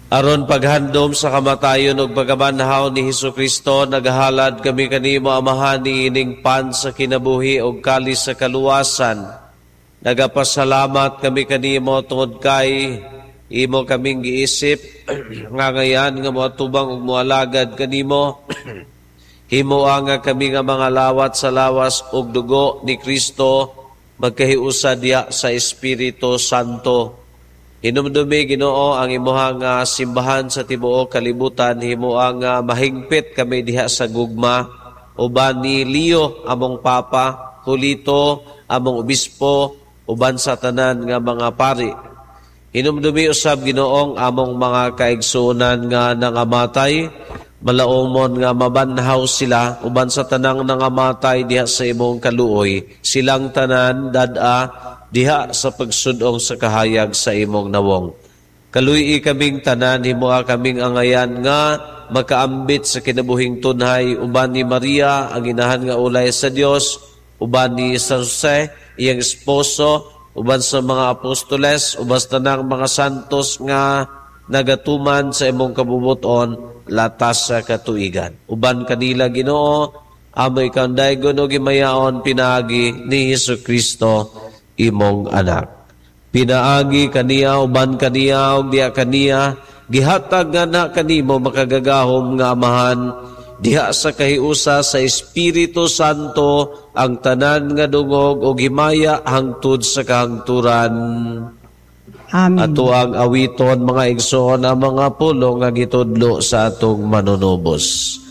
Aron paghandom sa kamatayon ug pagabanhaw ni Hesukristo, nagahalad kami kanimo Amahan ni ining pan sa kinabuhi ug kalis sa kaluwasan. Nagapasalamat kami kanimo tungod kay imo kaming giisip nga ngayan nga moatubang ug moalagad kanimo. Himuang nga kami nga mga lawat sa lawas ug dugo ni Kristo magkahiusa diha sa Espiritu Santo. Hinumdumi Ginoo ang imuhang simbahan sa tibuok kalibutan, himuang mahigpit kami diha sa gugma uban ni Leo among papa, Julito among obispo uban sa tanan nga mga pari. Hinumdumi usab Ginoong among mga kaigsuonan nga nangamatay, malaumon nga mabanhaw sila uban sa tanang nangamatay diha sa imong kaluoy, silang tanan dad-a diha sa pagsudong sa kahayag sa imong nawong. Kaluy kaming tanan, himuha kaming angayan nga makaambit sa kinabuhing tunhay uban ni Maria ang inahan nga ulay sa Dios, uban ni San Jose iyang esposo, uban sa mga apostoles, uban sa tanang mga santos nga nagatuman sa imong kabubuton latas sa katuigan. Uban kanila Ginoo, amoy kang daygon o gimayaon pinagi ni Hesukristo imong anak. Pinaagi kaniya, uban kaniya, ug diha kaniya, gihatag nga na kanimo makagagahom nga Amahan, diha sa kahiusa sa Espiritu Santo, ang tanan nga dungog o himaya hangtod sa kahangturan. Amen. Ato ang awiton mga igsoon ang mga pulong nga gitudlo sa atong manunubos.